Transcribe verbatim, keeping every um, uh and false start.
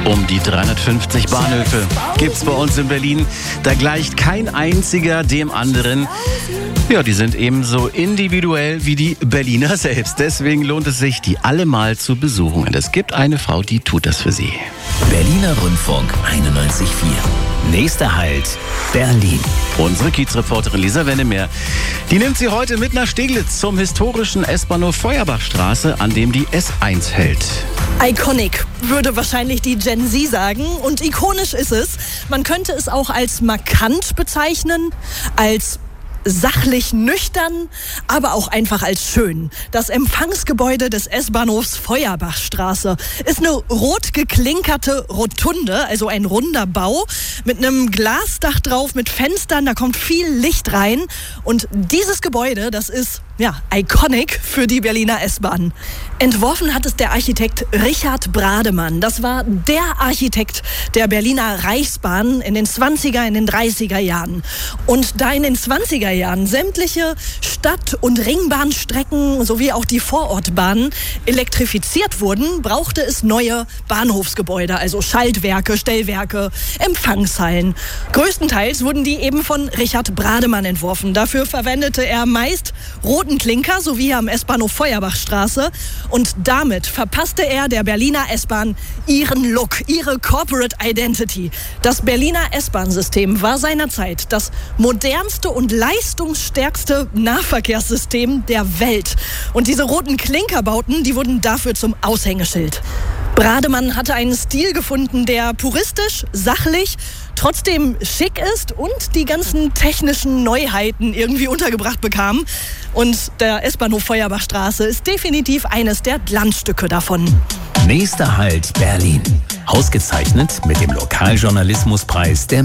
Um die dreihundertfünfzig Bahnhöfe gibt's bei uns in Berlin. Da gleicht kein einziger dem anderen. Ja, die sind ebenso individuell wie die Berliner selbst. Deswegen lohnt es sich, die alle mal zu besuchen. Und es gibt eine Frau, die tut das für Sie. Berliner Rundfunk einundneunzig Komma vier. Nächster Halt, Berlin. Unsere Kiezreporterin Lisa Wennemer, die nimmt Sie heute mit nach Steglitz zum historischen S-Bahnhof Feuerbachstraße, an dem die S eins hält. Iconic, würde wahrscheinlich die Gen Z sagen. Und ikonisch ist es. Man könnte es auch als markant bezeichnen, als sachlich nüchtern, aber auch einfach als schön. Das Empfangsgebäude des S-Bahnhofs Feuerbachstraße ist eine rot geklinkerte Rotunde, also ein runder Bau mit einem Glasdach drauf, mit Fenstern, da kommt viel Licht rein. Und dieses Gebäude, das ist ja iconic für die Berliner S-Bahn. Entworfen hat es der Architekt Richard Brademann. Das war der Architekt der Berliner Reichsbahn in den zwanziger, in den dreißiger Jahren. Und da in den zwanziger Jahren sämtliche Stadt- und Ringbahnstrecken sowie auch die Vorortbahnen elektrifiziert wurden, brauchte es neue Bahnhofsgebäude, also Schaltwerke, Stellwerke, Empfangshallen. Größtenteils wurden die eben von Richard Brademann entworfen. Dafür verwendete er meist roten Klinker, so wie hier am S-Bahnhof Feuerbachstraße. Und damit verpasste er der Berliner S-Bahn ihren Look, ihre Corporate Identity. Das Berliner S-Bahn-System war seinerzeit das modernste und leistungsstärkste Nahverkehrssystem der Welt. Und diese roten Klinkerbauten, die wurden dafür zum Aushängeschild. Brademann hatte einen Stil gefunden, der puristisch, sachlich, trotzdem schick ist und die ganzen technischen Neuheiten irgendwie untergebracht bekam. Und der S-Bahnhof Feuerbachstraße ist definitiv eines der Glanzstücke davon. Nächster Halt, Berlin. Ausgezeichnet mit dem Lokaljournalismuspreis der